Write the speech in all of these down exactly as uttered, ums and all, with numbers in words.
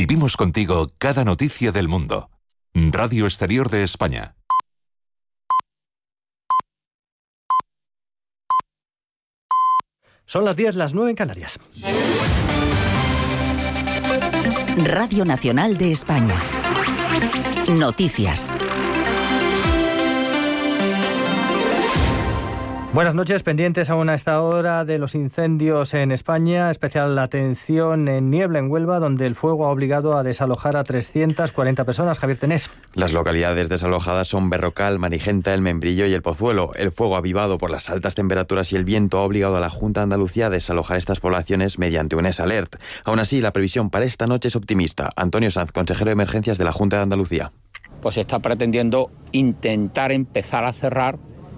Vivimos contigo cada noticia del mundo. Radio Exterior de España. Son las diez, las nueve en Canarias. Radio Nacional de España. Noticias. Buenas noches, pendientes aún a esta hora de los incendios en España, especial atención en Niebla, en Huelva, donde el fuego ha obligado a desalojar a trescientas cuarenta personas. Javier Tenés. Las localidades desalojadas son Berrocal, Marigenta, El Membrillo y El Pozuelo. El fuego avivado por las altas temperaturas y el viento ha obligado a la Junta de Andalucía a desalojar estas poblaciones mediante un S-Alert. Aún así, la previsión para esta noche es optimista. Antonio Sanz, consejero de Emergencias de la Junta de Andalucía. Pues se está pretendiendo intentar empezar a cerrar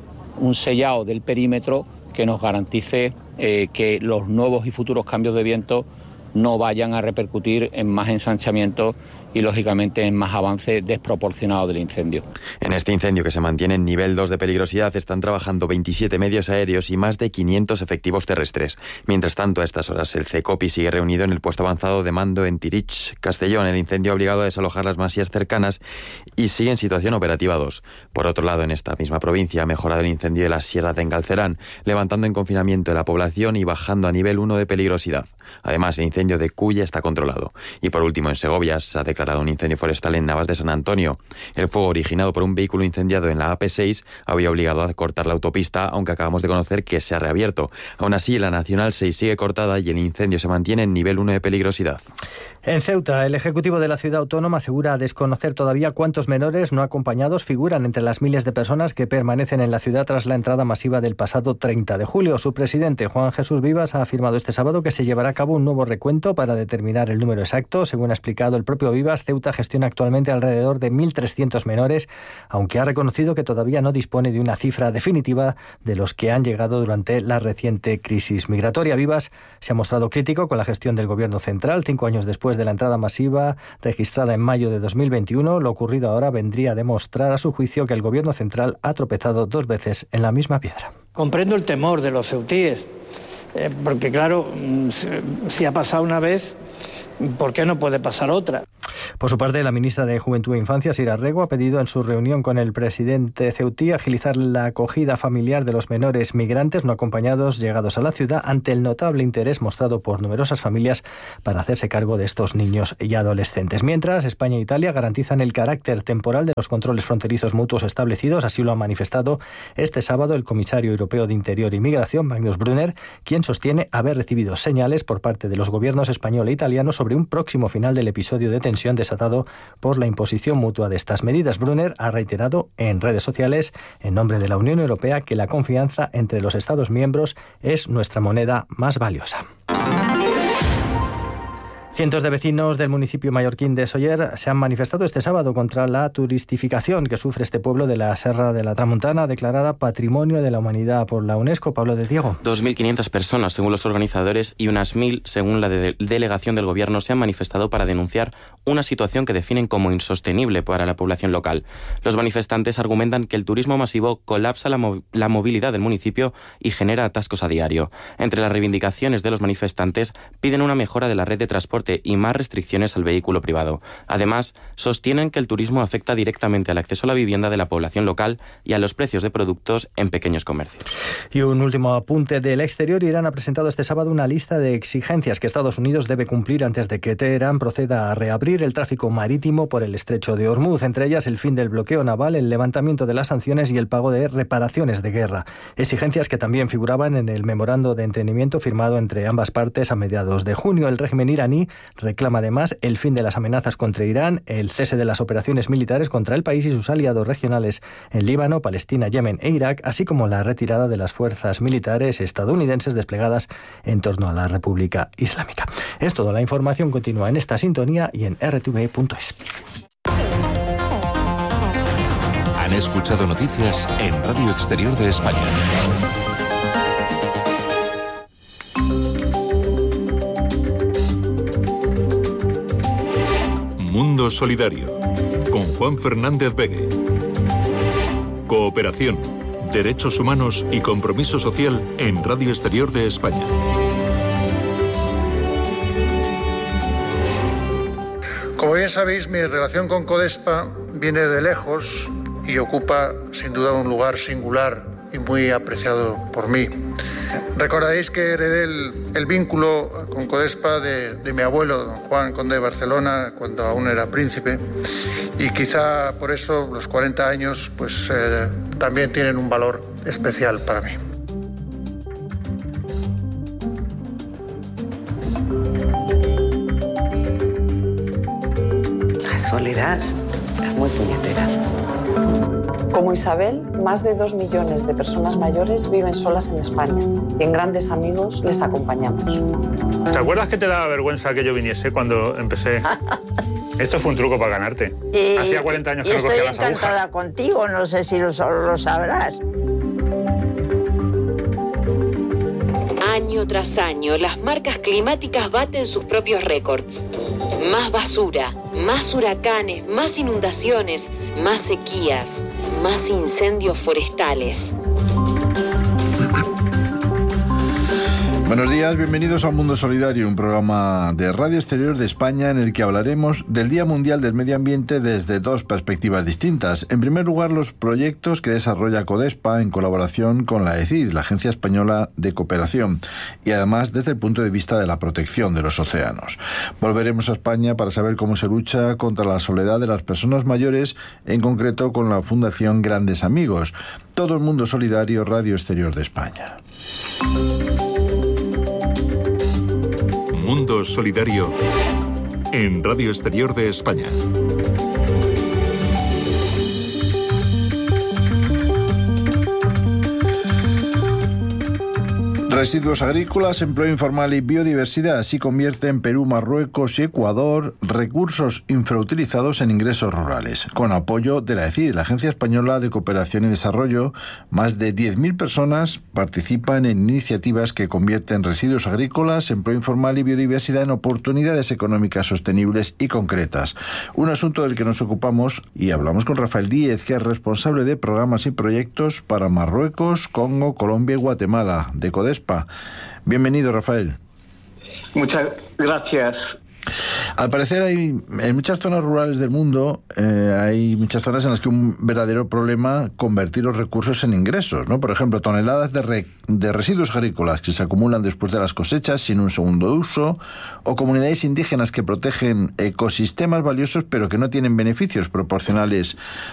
un sellado del perímetro que nos garantice eh, que los nuevos y futuros cambios de viento no vayan a repercutir en más ensanchamientos y, lógicamente, en más avance desproporcionado del incendio. En este incendio, que se mantiene en nivel dos de peligrosidad, están trabajando veintisiete medios aéreos y más de quinientos efectivos terrestres. Mientras tanto, a estas horas, el CECOPI sigue reunido en el puesto avanzado de mando en Tirich, Castellón. El incendio ha obligado a desalojar las masías cercanas y sigue en situación operativa dos. Por otro lado, en esta misma provincia ha mejorado el incendio de la Sierra de Engalcerán, levantando en confinamiento a la población y bajando a nivel uno de peligrosidad. Además, el incendio de Cuya está controlado. Y por último, en Segovia se ha declarado un incendio forestal en Navas de San Antonio. El fuego, originado por un vehículo incendiado en la A P seis, había obligado a cortar la autopista, aunque acabamos de conocer que se ha reabierto. Aún así, la Nacional seis sigue cortada y el incendio se mantiene en nivel uno de peligrosidad. En Ceuta, el Ejecutivo de la ciudad autónoma asegura desconocer todavía cuántos menores no acompañados figuran entre las miles de personas que permanecen en la ciudad tras la entrada masiva del pasado treinta de julio. Su presidente, Juan Jesús Vivas, ha afirmado este sábado que se llevará a cabo un nuevo recuento para determinar el número exacto. Según ha explicado el propio Vivas, Ceuta gestiona actualmente alrededor de mil trescientos menores, aunque ha reconocido que todavía no dispone de una cifra definitiva de los que han llegado durante la reciente crisis migratoria. Vivas se ha mostrado crítico con la gestión del Gobierno central, cinco años después de la entrada masiva registrada en mayo de dos mil veintiuno. Lo ocurrido ahora vendría a demostrar, a su juicio, que el Gobierno central ha tropezado dos veces en la misma piedra. Comprendo el temor de los ceutíes, eh, porque claro, si ha pasado una vez, ¿por qué no puede pasar otra? Por su parte, la ministra de Juventud e Infancia, Sira Rego, ha pedido en su reunión con el presidente ceutí agilizar la acogida familiar de los menores migrantes no acompañados llegados a la ciudad ante el notable interés mostrado por numerosas familias para hacerse cargo de estos niños y adolescentes. Mientras, España e Italia garantizan el carácter temporal de los controles fronterizos mutuos establecidos. Así lo ha manifestado este sábado el comisario europeo de Interior y Migración, Magnus Brunner, quien sostiene haber recibido señales por parte de los gobiernos español e italiano sobre un próximo final del episodio de tensión desatado por la imposición mutua de estas medidas. Brunner ha reiterado en redes sociales, en nombre de la Unión Europea, que la confianza entre los Estados miembros es nuestra moneda más valiosa. Cientos de vecinos del municipio mallorquín de Sóller se han manifestado este sábado contra la turistificación que sufre este pueblo de la Serra de la Tramuntana, declarada Patrimonio de la Humanidad por la UNESCO. Pablo de Diego. dos mil quinientas personas, según los organizadores, y unas mil, según la de delegación del Gobierno, se han manifestado para denunciar una situación que definen como insostenible para la población local. Los manifestantes argumentan que el turismo masivo colapsa la, mov- la movilidad del municipio y genera atascos a diario. Entre las reivindicaciones de los manifestantes, piden una mejora de la red de transporte y más restricciones al vehículo privado. Además, sostienen que el turismo afecta directamente al acceso a la vivienda de la población local y a los precios de productos en pequeños comercios. Y un último apunte del exterior. Irán ha presentado este sábado una lista de exigencias que Estados Unidos debe cumplir antes de que Teherán proceda a reabrir el tráfico marítimo por el estrecho de Hormuz. Entre ellas, el fin del bloqueo naval, el levantamiento de las sanciones y el pago de reparaciones de guerra. Exigencias que también figuraban en el memorando de entendimiento firmado entre ambas partes a mediados de junio. El régimen iraní reclama además el fin de las amenazas contra Irán, el cese de las operaciones militares contra el país y sus aliados regionales en Líbano, Palestina, Yemen e Irak, así como la retirada de las fuerzas militares estadounidenses desplegadas en torno a la República Islámica. Es todo. La información continúa en esta sintonía y en r t v punto es. Han escuchado noticias en Radio Exterior de España. Mundo Solidario, con Juan Fernández Begue. Cooperación, derechos humanos y compromiso social en Radio Exterior de España. bien sabéis, mi relación con Codespa viene de lejos y ocupa sin duda un lugar singular y muy apreciado por mí. Recordaréis que heredé el, el vínculo con Codespa de, de mi abuelo, don Juan Conde de Barcelona, cuando aún era príncipe, y quizá por eso los cuarenta años pues, eh, también tienen un valor especial para mí. La soledad es muy puñetera. Como Isabel, más de dos millones de personas mayores viven solas en España y en Grandes Amigos les acompañamos. ¿Te acuerdas que te daba vergüenza que yo viniese cuando empecé? Esto fue un truco para ganarte. Y, Hacía cuarenta años que no cogía las agujas. Estoy encantada contigo, no sé si lo, lo sabrás. Año tras año, las marcas climáticas baten sus propios récords. Más basura, más huracanes, más inundaciones, más sequías, más incendios forestales. Buenos días, bienvenidos a Mundo Solidario, un programa de Radio Exterior de España en el que hablaremos del Día Mundial del Medio Ambiente desde dos perspectivas distintas. En primer lugar, los proyectos que desarrolla Codespa en colaboración con la E C I D, la Agencia Española de Cooperación, y además desde el punto de vista de la protección de los océanos. Volveremos a España para saber cómo se lucha contra la soledad de las personas mayores, en concreto con la Fundación Grandes Amigos. Todo el Mundo Solidario, Radio Exterior de España. Mundo Solidario en Radio Exterior de España. Residuos agrícolas, empleo informal y biodiversidad. Así convierten Perú, Marruecos y Ecuador recursos infrautilizados en ingresos rurales. Con apoyo de la E C I D, la Agencia Española de Cooperación y Desarrollo, más de diez mil personas participan en iniciativas que convierten residuos agrícolas, empleo informal y biodiversidad en oportunidades económicas sostenibles y concretas. Un asunto del que nos ocupamos y hablamos con Rafael Díez, que es responsable de programas y proyectos para Marruecos, Congo, Colombia y Guatemala, de Codespa. Bienvenido, Rafael. Muchas gracias. Al parecer hay en muchas zonas rurales del mundo eh, hay muchas zonas en las que un verdadero problema convertir los recursos en ingresos, ¿no? Por ejemplo, toneladas de, re, de residuos agrícolas que se acumulan después de las cosechas sin un segundo uso, o comunidades indígenas que protegen ecosistemas valiosos pero que no tienen beneficios proporcionales